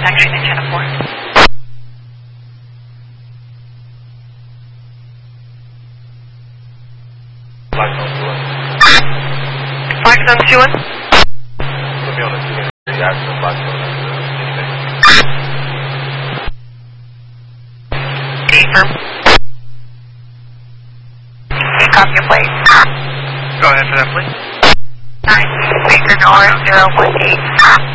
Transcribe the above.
Action in channel 4. Blackstone 2-1. Put me on the 2 Jackson, Blackstone. Confirm. Okay, copy your plate. Go ahead for that, please. 9, Baker North 018.